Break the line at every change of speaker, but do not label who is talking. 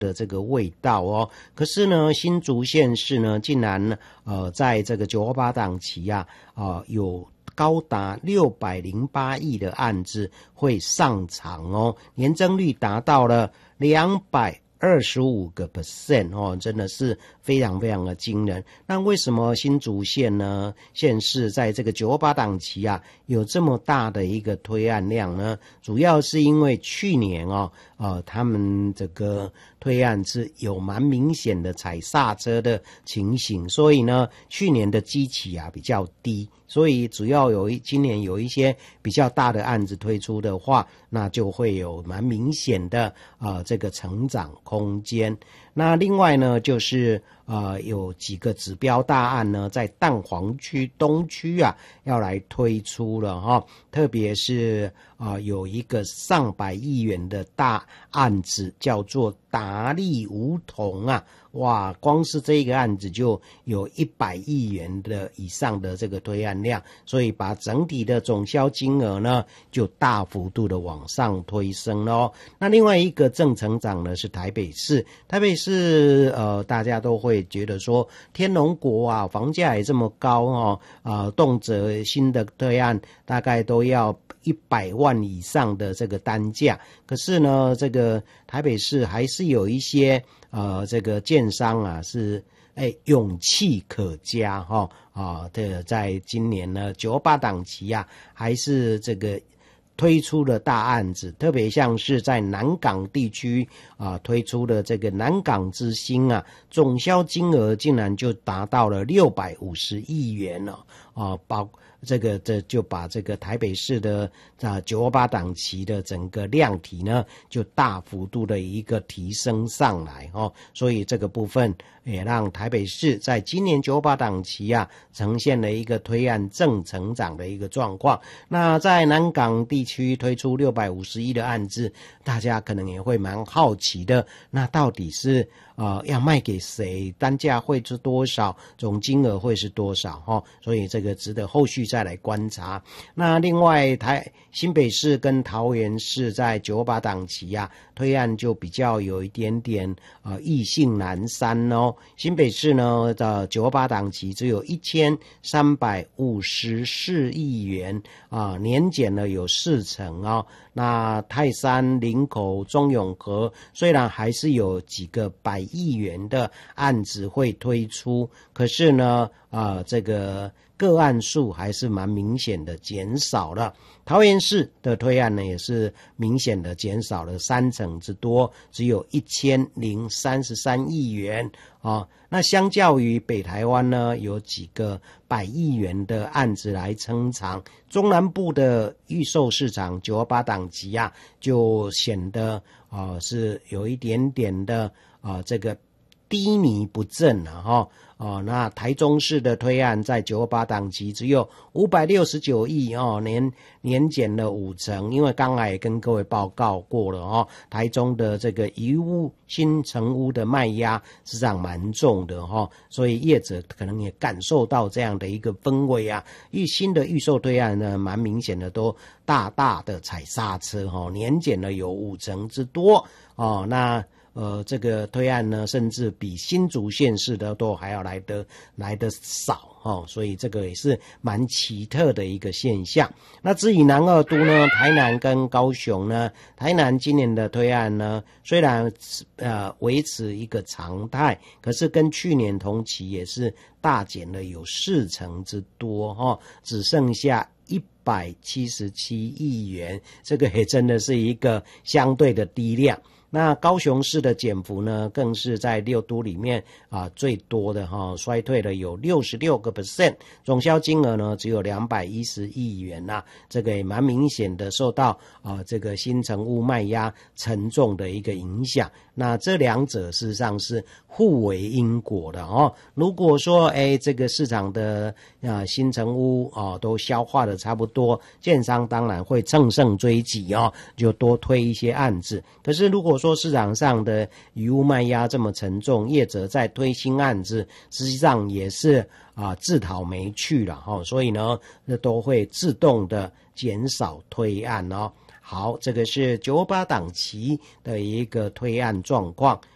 的这个味道哦。可是呢，新竹县市呢，竟然在这个928档期啊，有高达608亿的案子会上场哦，年增率达到了225% 哦，真的是非常非常的惊人。那为什么新竹县呢县市在这个928档期啊有这么大的一个推案量呢？主要是因为去年他们这个推案是有蛮明显的踩刹车的情形，所以呢去年的基期啊比较低，所以主要今年有一些比较大的案子推出的话，那就会有蛮明显的这个成长空间。那另外呢，就是有几个指标大案呢，在蛋黄区东区啊要来推出了哈，特别是有一个上百亿元的大案子叫做达利梧桐啊，哇，光是这个案子就有100亿元的以上的这个推案量，所以把整体的总销金额呢就大幅度的往上推升咯。那另外一个正成长呢是台北市大家都会觉得说天龙国啊房价也这么高动辄新的推案大概都要100万以上的这个单价，可是呢这个台北市还是有一些这个建商啊是勇气可嘉在今年呢928档期啊还是这个推出了大案子，特别像是在南港地区推出的这个南港之星啊，总销金额竟然就达到了650亿元了这就把这个台北市的928档期的整个量体呢就大幅度的一个提升上来所以这个部分也让台北市在今年928档期啊呈现了一个推案正成长的一个状况。那在南港地区推出650亿的案子，大家可能也会蛮好奇的，那到底是要卖给谁，单价会是多少，总金额会是多少所以这个值得后续再来观察。那另外新北市跟桃园市在928档期啊推案就比较有一点点意兴阑珊新北市呢的928档期只有1354亿元年减了有40%那泰山、林口、中永和虽然还是有几个100亿元的案子会推出，可是呢这个个案数还是蛮明显的减少了。桃园市的推案呢也是明显的减少了30%之多，只有1033亿元那相较于北台湾呢有几个100亿元的案子来撑场，中南部的预售市场928档期啊就显得是有一点点的这个低迷不振那台中市的推案在928档期只有569亿年减了50%，因为刚才也跟各位报告过了台中的这个遗屋新成屋的卖压实际上蛮重的所以业者可能也感受到这样的一个氛围啊，新的预售推案呢蛮明显的都大大的踩刹车年减了有50%之多那这个推案呢甚至比新竹县市的都还要来得少所以这个也是蛮奇特的一个现象。那至于南二都呢，台南跟高雄呢，台南今年的推案呢虽然维持一个常态，可是跟去年同期也是大减了有40%之多只剩下177亿元，这个也真的是一个相对的低量。那高雄市的减幅呢更是在6都里面最多的衰退了有66%，总销金额呢只有210亿元这个也蛮明显的受到这个新成屋卖压沉重的一个影响。那这两者事实上是互为因果的如果说这个市场的新成屋都消化的差不多，建商当然会乘胜追击就多推一些案子。可是如果说市场上的余屋卖压这么沉重，业者在推新案子实际上也是自讨没趣了所以呢都会自动的减少推案好，这个是928档期的一个推案状况。